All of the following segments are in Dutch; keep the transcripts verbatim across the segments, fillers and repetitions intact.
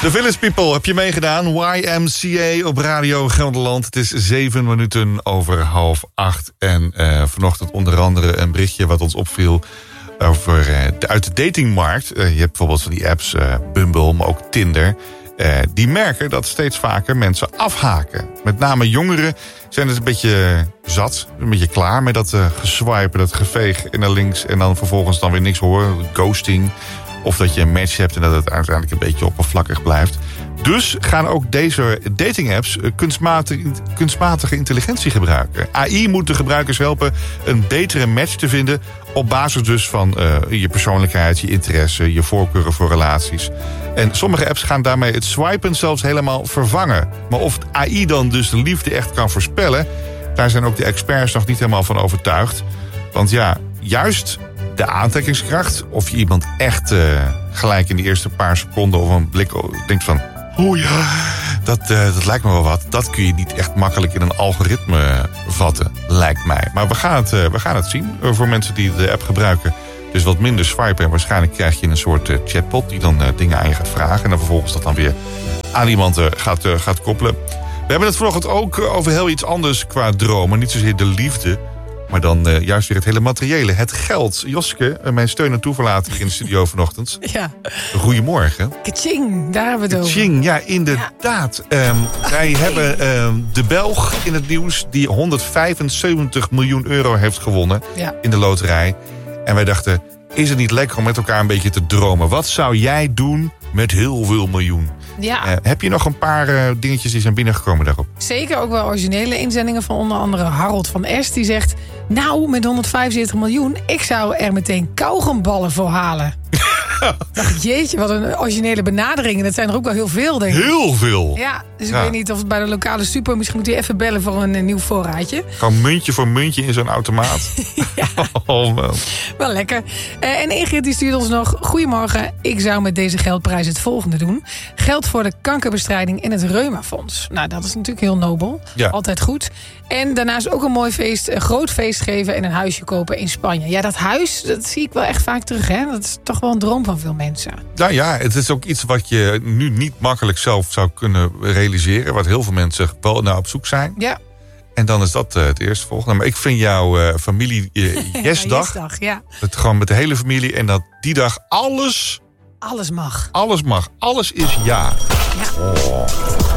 The Village People, heb je meegedaan? Y M C A op Radio Gelderland. Het is zeven minuten over half acht. En uh, vanochtend onder andere een berichtje wat ons opviel over uh, de, uit de datingmarkt. Uh, je hebt bijvoorbeeld van die apps, uh, Bumble, maar ook Tinder. Uh, die merken dat steeds vaker mensen afhaken. Met name jongeren zijn het een beetje zat, een beetje klaar met dat uh, geswipen, dat geveeg naar links en dan vervolgens dan weer niks horen, ghosting. Of dat je een match hebt en dat het uiteindelijk een beetje oppervlakkig blijft. Dus gaan ook deze dating-apps kunstmatige, kunstmatige intelligentie gebruiken. A I moet de gebruikers helpen een betere match te vinden op basis dus van uh, je persoonlijkheid, je interesse, je voorkeuren voor relaties. En sommige apps gaan daarmee het swipen zelfs helemaal vervangen. Maar of A I dan dus de liefde echt kan voorspellen, daar zijn ook de experts nog niet helemaal van overtuigd. Want ja, juist de aantrekkingskracht, of je iemand echt uh, gelijk in de eerste paar seconden of een blik denkt van, oh ja, dat, uh, dat lijkt me wel wat. Dat kun je niet echt makkelijk in een algoritme vatten, lijkt mij. Maar we gaan het, uh, we gaan het zien uh, voor mensen die de app gebruiken. Dus wat minder swipen en waarschijnlijk krijg je een soort uh, chatbot die dan uh, dingen aan je gaat vragen. En dan vervolgens dat dan weer aan iemand uh, gaat, uh, gaat koppelen. We hebben het vanochtend ook over heel iets anders qua dromen. Niet zozeer de liefde, maar dan uh, juist weer het hele materiële. Het geld. Joske, uh, mijn steun en toeverlaten hier in de studio vanochtend. Ja. Goedemorgen. Kaching, daar hebben we het over. Kaching, ja, inderdaad. Ja. Um, wij hey. hebben um, de Belg in het nieuws die honderdvijfenzeventig miljoen euro heeft gewonnen ja. in de loterij. En wij dachten, is het niet lekker om met elkaar een beetje te dromen? Wat zou jij doen met heel veel miljoen? Ja. Uh, heb je nog een paar uh, dingetjes die zijn binnengekomen daarop? Zeker, ook wel originele inzendingen van onder andere Harold van Est. Die zegt, nou, met honderdvijfenzeventig miljoen, ik zou er meteen kauwgomballen voor halen. Dacht, jeetje, wat een originele benadering. En dat zijn er ook wel heel veel, denk ik. Heel veel? Ja, dus ik ja. weet niet of het bij de lokale super, misschien moet hij even bellen voor een, een nieuw voorraadje. Gewoon muntje voor muntje in zo'n automaat. Ja. Oh, man. Wel lekker. Uh, en Ingrid die stuurt ons nog, goedemorgen, ik zou met deze geldprijs het volgende doen. Geld voor de kankerbestrijding en het Reumafonds. Nou, dat is natuurlijk heel nobel. Ja. Altijd goed. En daarnaast ook een mooi feest, een groot feest geven en een huisje kopen in Spanje. Ja, dat huis, dat zie ik wel echt vaak terug, hè. Dat is toch wel een droom van veel mensen. Nou ja, het is ook iets wat je nu niet makkelijk zelf zou kunnen realiseren. Wat heel veel mensen wel naar op zoek zijn. Ja. En dan is dat uh, het eerste volgende. Maar ik vind jouw uh, familie uh, Jesdag. ja, Jesdag, ja. Het gewoon met de hele familie. En dat die dag alles... Alles mag. Alles mag. Alles is ja. Ja. Oh.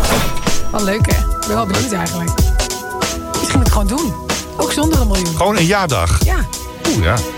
Wel leuk, hè? Ik ben wel benieuwd eigenlijk. Misschien moet ik het gewoon doen. Ook zonder een miljoen. Gewoon een ja-dag. Ja. Oeh, ja.